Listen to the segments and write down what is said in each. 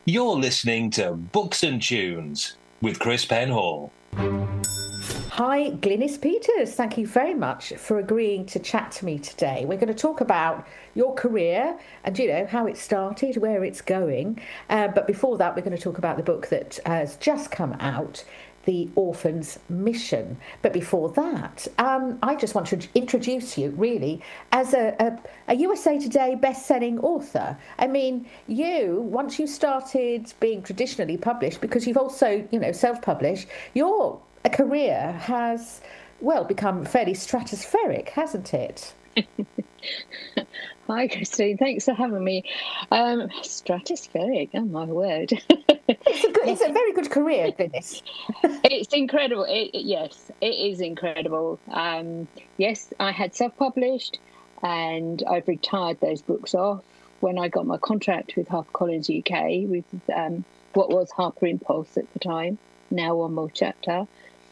You're listening to Books and Tunes with Chris Penhall. Hi, Glynis Peters. Thank you very much for agreeing to chat to me today. We're going to talk about your career and, how it started, where it's going. But before that, we're going to talk about the book that has just come out, The Orphan's Mission. But before that, I just want to introduce you, really, as a USA Today best-selling author. I mean, once you started being traditionally published, because you've also, self-published, your a career has, well, become fairly stratospheric, hasn't it? Hi, Christine. Thanks for having me. Stratospheric, oh my word. It's a very good career, Glynis. It's incredible. Yes, it is incredible. Yes, I had self-published and I've retired those books off when I got my contract with HarperCollins UK, with what was Harper Impulse at the time, now One More Chapter.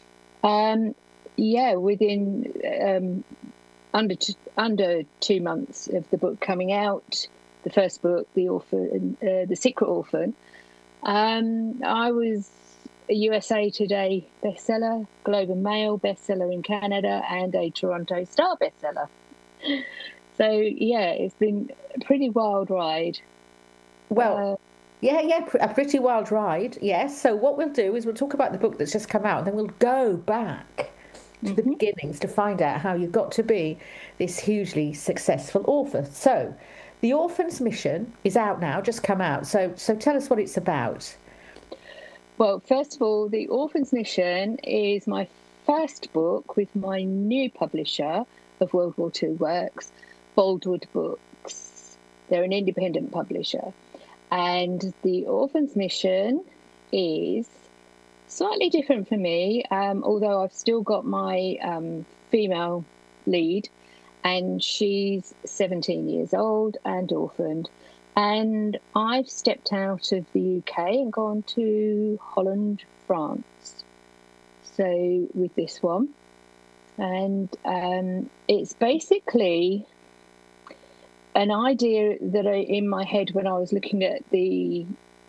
Within under 2 months of the book coming out, the first book, The Secret Orphan, I was a USA Today bestseller, Globe and Mail bestseller in Canada, and a Toronto Star bestseller. So yeah, it's been a pretty wild ride. Well, a pretty wild ride, yes. So what we'll do is we'll talk about the book that's just come out, and then we'll go back to the beginnings to find out how you got to be this hugely successful author. So, The Orphan's Mission is out now, just come out. So tell us what it's about. Well, first of all, The Orphan's Mission is my first book with my new publisher of World War II works, Boldwood Books. They're an independent publisher. And The Orphan's Mission is slightly different for me, although I've still got my female lead, and she's 17 years old and orphaned. And I've stepped out of the UK and gone to Holland, France. So with this one, and it's basically an idea that in my head when I was looking at the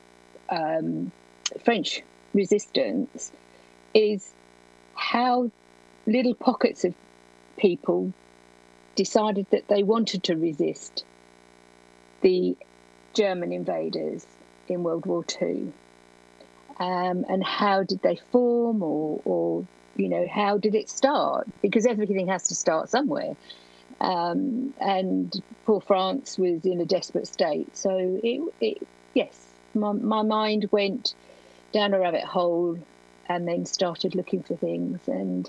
French resistance, is how little pockets of people decided that they wanted to resist the German invaders in World War II. And how did they form, or how did it start? Because everything has to start somewhere. And poor France was in a desperate state. So my mind went down a rabbit hole and then started looking for things. And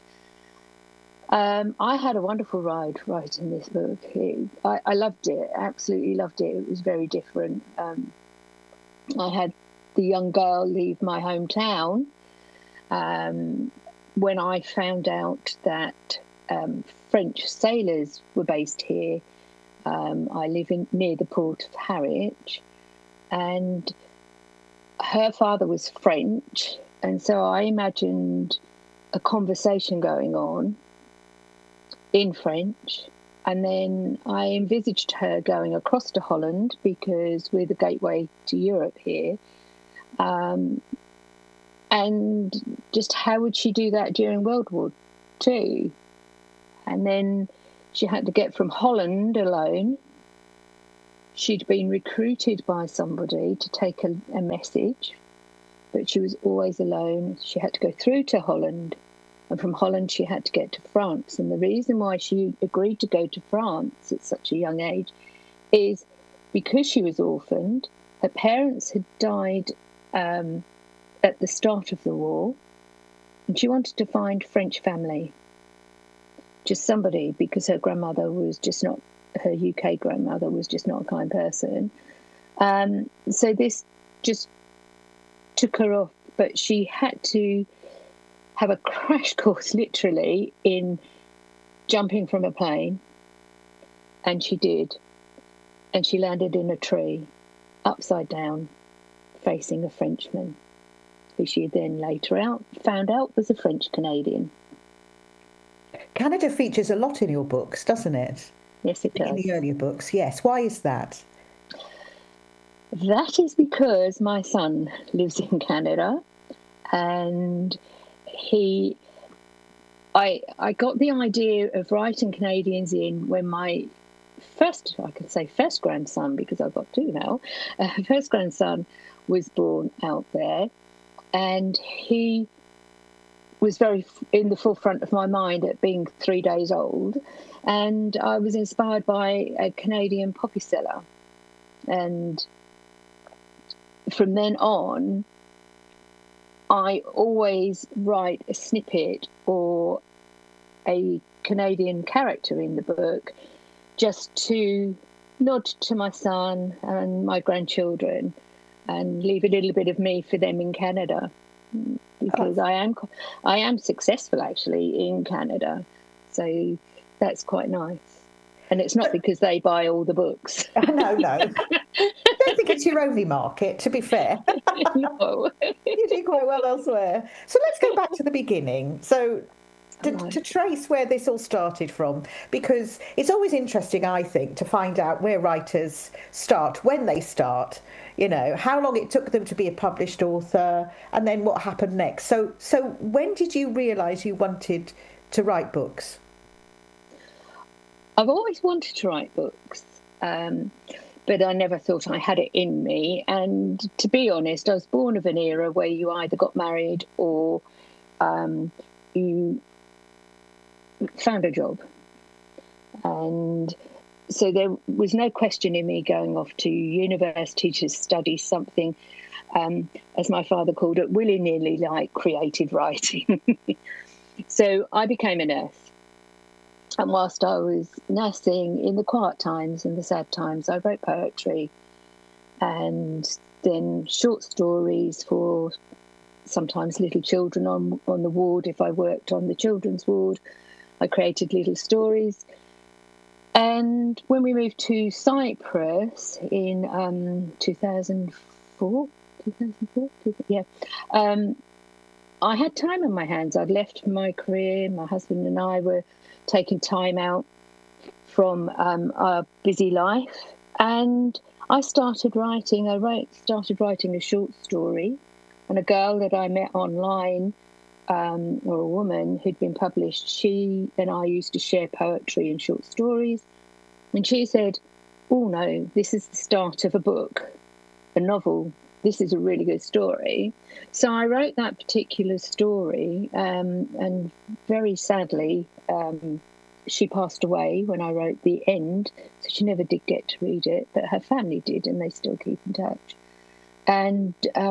I had a wonderful ride writing this book. I loved it, absolutely loved it. It was very different. I had the young girl leave my hometown when I found out that French sailors were based here. I live near the port of Harwich, and her father was French, and so I imagined a conversation going on in French, and then I envisaged her going across to Holland because we're the gateway to Europe here, and just how would she do that during World War II? And then she had to get from Holland alone. She'd been recruited by somebody to take a message, but she was always alone. She had to go through to Holland, and from Holland she had to get to France. And the reason why she agreed to go to France at such a young age is because she was orphaned. Her parents had died at the start of the war, and she wanted to find French family. Just somebody, because her grandmother was just not, her UK grandmother was just not a kind person. So this just took her off, but she had to have a crash course, literally, in jumping from a plane. And she did. And she landed in a tree, upside down, facing a Frenchman, who she then later found out was a French Canadian. Canada features a lot in your books, doesn't it? Yes, it does. In the earlier books, yes. Why is that? That is because my son lives in Canada, and I got the idea of writing Canadians in when my first grandson, because I've got two now, first grandson was born out there, and he was very in the forefront of my mind at being 3 days old, and I was inspired by a Canadian poppy seller, and from then on, I always write a snippet or a Canadian character in the book just to nod to my son and my grandchildren and leave a little bit of me for them in Canada, because I am successful actually in Canada, so that's quite nice. And it's not because they buy all the books. No. I don't think it's your only market, to be fair. No. You do quite well elsewhere. So let's go back to the beginning. So to trace where this all started from, because it's always interesting, I think, to find out where writers start, when they start, how long it took them to be a published author, and then what happened next. So when did you realise you wanted to write books? I've always wanted to write books, but I never thought I had it in me. And to be honest, I was born of an era where you either got married or you found a job. And so there was no question in me going off to university to study something, as my father called it, willy-nilly, like creative writing. So I became a nurse. And whilst I was nursing, in the quiet times and the sad times, I wrote poetry and then short stories for sometimes little children on the ward. If I worked on the children's ward, I created little stories. And when we moved to Cyprus in 2004, I had time on my hands. I'd left my career. My husband and I were taking time out from our busy life, and I started writing. I started writing a short story, and a girl that I met online, or a woman who'd been published, she and I used to share poetry and short stories, and she said, "Oh no, this is the start of a book, a novel. This is a really good story." So I wrote that particular story, and very sadly, she passed away when I wrote the end, so she never did get to read it, but her family did, and they still keep in touch. And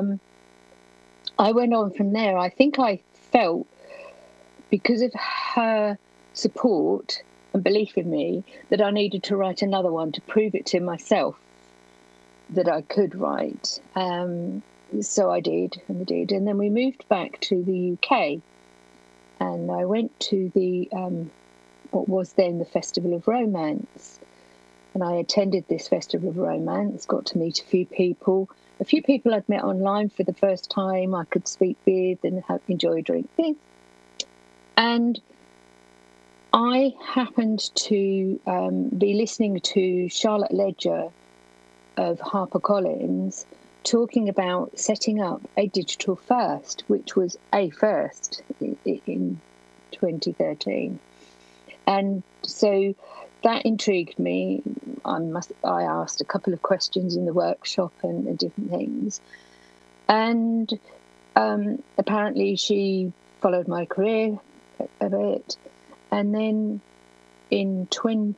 I went on from there. I think I felt, because of her support and belief in me, that I needed to write another one to prove it to myself that I could write. So I did. And then we moved back to the UK, and I went to the what was then the Festival of Romance, and I attended this Festival of Romance, got to meet a few people I'd met online for the first time I could speak with and enjoy a drink with. And I happened to be listening to Charlotte Ledger of HarperCollins talking about setting up a digital first, which was a first in 2013. And so that intrigued me. I asked a couple of questions in the workshop and different things. And apparently she followed my career a bit. And then in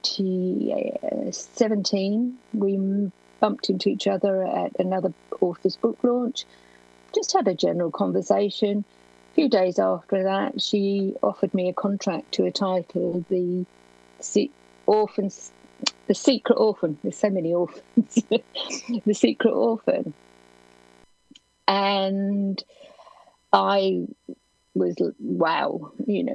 2017, we bumped into each other at another author's book launch, just had a general conversation. A few days after that, she offered me a contract to a title, The Secret Orphan. There's so many orphans. The Secret Orphan. And I was, wow.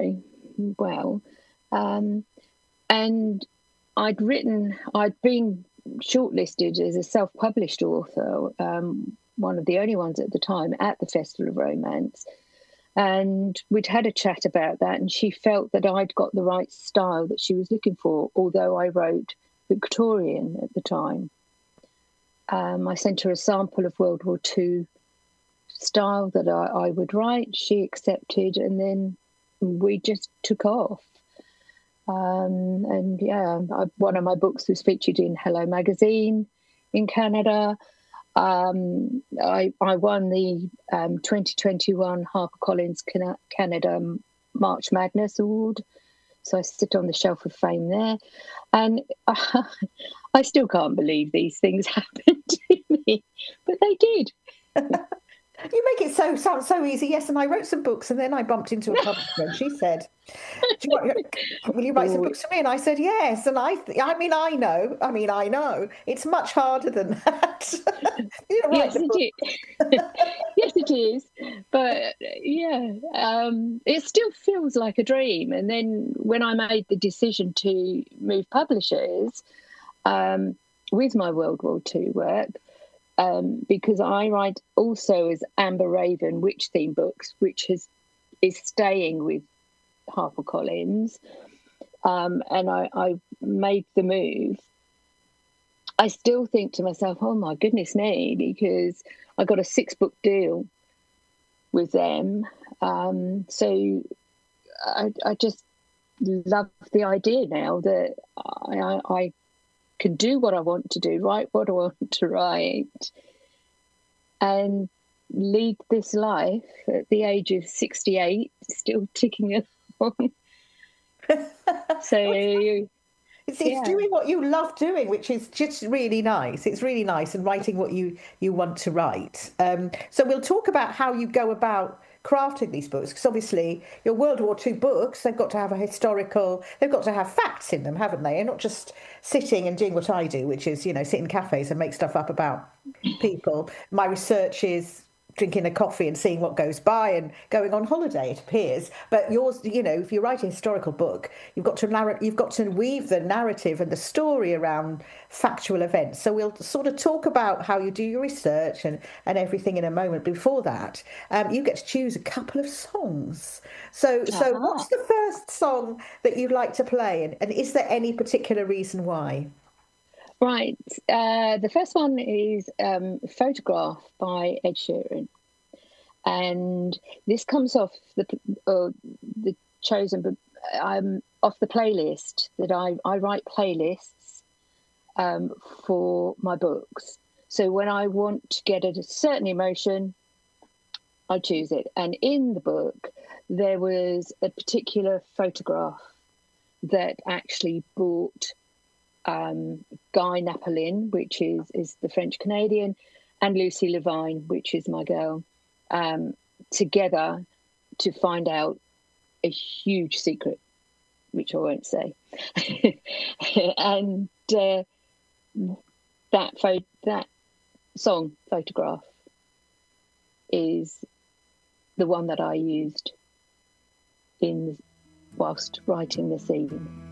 And I'd been shortlisted as a self-published author, one of the only ones at the time at the Festival of Romance. And we'd had a chat about that, and she felt that I'd got the right style that she was looking for, although I wrote Victorian at the time. I sent her a sample of World War II style that I would write. She accepted, and then we just took off. And yeah, one of my books was featured in Hello Magazine in Canada. I won the 2021 HarperCollins Canada March Madness Award. So I sit on the shelf of fame there. And I still can't believe these things happened to me, but they did. You make it sound so easy. Yes, and I wrote some books, and then I bumped into a publisher, and she said, "Will you write some books for me?" And I said, "Yes." And I know it's much harder than that. Yes, it is. Yes, it is. But yeah, it still feels like a dream. And then when I made the decision to move publishers with my World War II work, because I write also as Amber Raven witch theme books, which is staying with HarperCollins, and I made the move. I still think to myself, oh my goodness me, because I got a 6-book deal with them. So I just love the idea now that I can do what I want to do, write what I want to write, and lead this life at the age of 68, still ticking along. So it's doing what you love doing, which is just really nice. It's really nice, and writing what you want to write. So we'll talk about how you go about crafting these books, because obviously your World War II books, they've got to have they've got to have facts in them, haven't they? And not just sitting and doing what I do, which is, sit in cafes and make stuff up about people. My research is drinking a coffee and seeing what goes by and going on holiday, it appears. But yours, if you write a historical book, you've got to weave the narrative and the story around factual events. So we'll sort of talk about how you do your research and everything in a moment. Before that, you get to choose a couple of songs. So what's the first song that you'd like to play? And is there any particular reason why? Right. The first one is Photograph by Ed Sheeran. And this comes off the chosen off the playlist that I write playlists for my books. So when I want to get at a certain emotion, I choose it. And in the book, there was a particular photograph that actually brought Guy Napoleon, which is the French Canadian, and Lucy Levine, which is my girl, together to find out a huge secret, which I won't say. And that song, Photograph, is the one that I used whilst writing the scene.